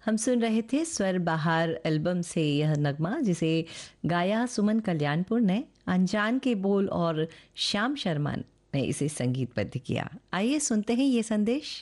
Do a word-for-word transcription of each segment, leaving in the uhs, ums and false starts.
हम सुन रहे थे स्वर बहार एल्बम से यह नगमा, जिसे गाया सुमन कल्याणपुर ने। अनजान के बोल और श्याम शर्मा ने इसे संगीतबद्ध किया। आइए सुनते हैं ये संदेश।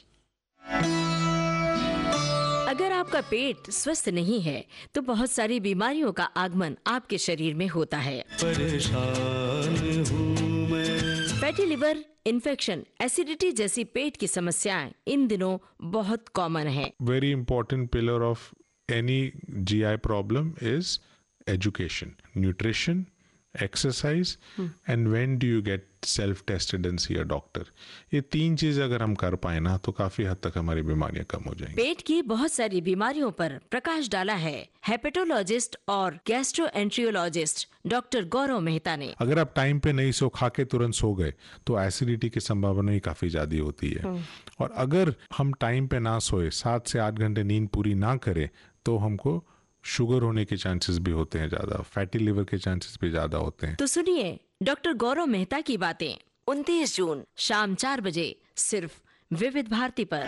अगर आपका पेट स्वस्थ नहीं है तो बहुत सारी बीमारियों का आगमन आपके शरीर में होता है। परेशान हूँ मैं। फैटी लिवर, इन्फेक्शन, एसिडिटी जैसी पेट की समस्याएं इन दिनों बहुत कॉमन है। Very important pillar of any G I problem is education, nutrition, exercise, and when do you get self tested and see a doctor. ये तीन चीज अगर हम कर पाए ना तो काफी हद तक हमारी बीमारियां कम हो जाएंगी। पेट की बहुत सारी बीमारियों पर प्रकाश डाला है हेपेटोलॉजिस्ट और गैस्ट्रोएंट्रियोलॉजिस्ट डॉक्टर गौरव मेहता ने। अगर आप टाइम पे नहीं सो खा के तुरंत सो गए तो एसिडिटी की संभावना ही काफी ज्यादा होती है। और अगर हम टाइम पे ना सोए, सात से आठ घंटे नींद पूरी ना करें, तो हमको शुगर होने के चांसेस भी होते हैं ज्यादा, फैटी लिवर के चांसेस भी ज्यादा होते हैं। तो सुनिए डॉक्टर गौरव मेहता की बातें उनतीस जून शाम चार बजे सिर्फ विविध भारती पर।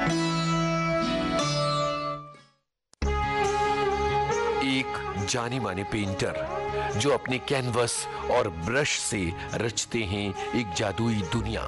एक जाने माने पेंटर जो अपने कैनवस और ब्रश से रचते हैं एक जादुई दुनिया,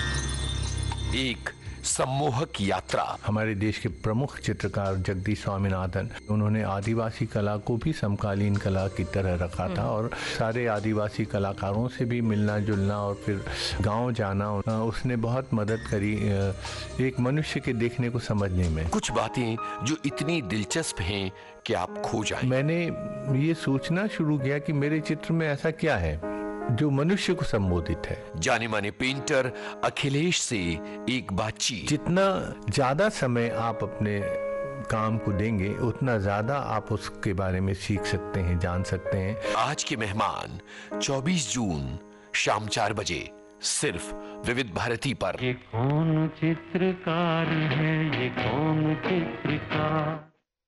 एक सम्मोहक यात्रा। हमारे देश के प्रमुख चित्रकार जगदीश स्वामीनाथन, उन्होंने आदिवासी कला को भी समकालीन कला की तरह रखा था और सारे आदिवासी कलाकारों से भी मिलना जुलना और फिर गांव जाना, उसने बहुत मदद करी एक मनुष्य के देखने को समझने में। कुछ बातें जो इतनी दिलचस्प हैं कि आप खो जाएं। मैंने ये सोचना शुरू किया कि मेरे चित्र में ऐसा क्या है जो मनुष्य को संबोधित है। जाने माने पेंटर अखिलेश से एक बातचीत। जितना ज्यादा समय आप अपने काम को देंगे उतना ज्यादा आप उसके बारे में सीख सकते हैं, जान सकते हैं। आज के मेहमान चौबीस जून शाम चार बजे सिर्फ विविध भारती पर। ये कौन चित्रकार है, ये कौन चित्रकार।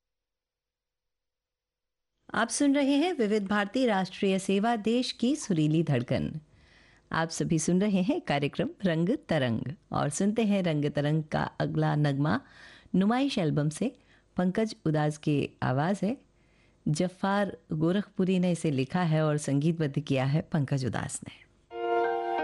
आप सुन रहे हैं विविध भारती राष्ट्रीय सेवा, देश की सुरीली धड़कन। आप सभी सुन रहे हैं कार्यक्रम रंग तरंग और सुनते हैं रंग तरंग का अगला नगमा नुमाइश एल्बम से। पंकज उदास की आवाज़ है, जफ़ार गोरखपुरी ने इसे लिखा है और संगीतबद्ध किया है पंकज उदास ने।